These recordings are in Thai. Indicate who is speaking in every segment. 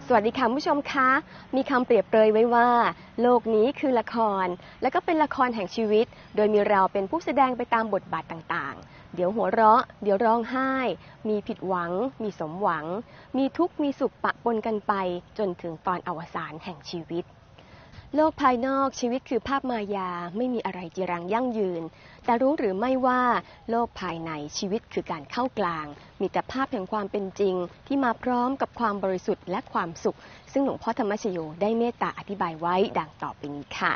Speaker 1: สวัสดีค่ะผู้ชมคะมีคำเปรียบเปรยไว้ว่าโลกนี้คือละครและก็เป็นละครแห่งชีวิตโดยมีเราเป็นผู้แสดงไปตามบทบาทต่างๆเดี๋ยวหัวเราะเดี๋ยวร้องไห้มีผิดหวังมีสมหวังมีทุกข์มีสุขปะปนกันไปจนถึงตอนอวสานแห่งชีวิตโลกภายนอกชีวิตคือภาพมายาไม่มีอะไรจีรังยั่งยืนแต่รู้หรือไม่ว่าโลกภายในชีวิตคือการเข้ากลางมีแต่ภาพแห่งความเป็นจริงที่มาพร้อมกับความบริสุทธิ์และความสุขซึ่งหลวงพ่อธรรมชโยได้เมตตาอธิบายไว้ดังต่อไปนี้ค่ะ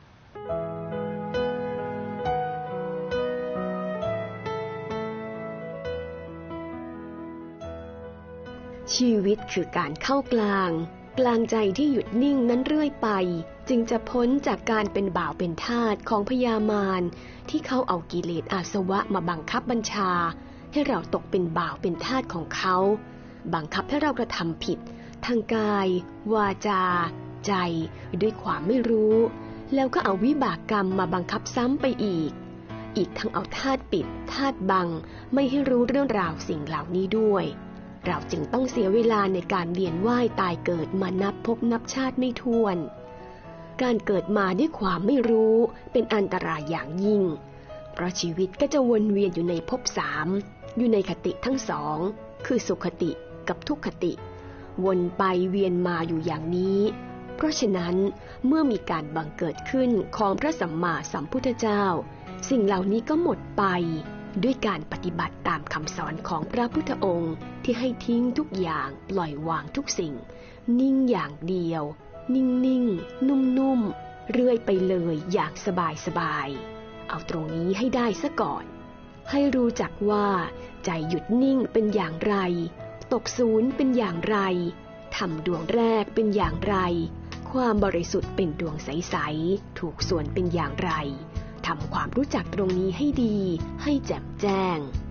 Speaker 1: ชีวิตคือการเข้ากลางใจที่หยุดนิ่งนั้นเรื่อยไปจึงจะพ้นจากการเป็นบ่าวเป็นทาสของพยามารที่เขาเอากิเลสอาสวะมาบังคับบัญชาให้เราตกเป็นบ่าวเป็นทาสของเขาบังคับให้เรากระทำผิดทางกายวาจาใจด้วยความไม่รู้แล้วก็เอาวิบากกรรมมาบังคับซ้ำไปอีกทั้งเอาธาตุปิดธาตุบังไม่ให้รู้เรื่องราวสิ่งเหล่านี้ด้วยเราจึงต้องเสียเวลาในการเวียนว่ายตายเกิดมานับภพนับชาติไม่ถ้วนการเกิดมาด้วยความไม่รู้เป็นอันตรายอย่างยิ่งเพราะชีวิตก็จะวนเวียนอยู่ในภพสามอยู่ในคติทั้งสองคือสุขติกับทุกขติวนไปเวียนมาอยู่อย่างนี้เพราะฉะนั้นเมื่อมีการบังเกิดขึ้นของพระสัมมาสัมพุทธเจ้าสิ่งเหล่านี้ก็หมดไปด้วยการปฏิบัติตามคำสอนของพระพุทธองค์ที่ให้ทิ้งทุกอย่างปล่อยวางทุกสิ่งนิ่งอย่างเดียวนิ่งๆนุ่มๆเรื่อยไปเลยอย่างสบายๆเอาตรงนี้ให้ได้ซะก่อนให้รู้จักว่าใจหยุดนิ่งเป็นอย่างไรตกศูนย์เป็นอย่างไรทำดวงแรกเป็นอย่างไรความบริสุทธิ์เป็นดวงใสๆถูกส่วนเป็นอย่างไรทำความรู้จักตรงนี้ให้ดีให้แจ่มแจ้ง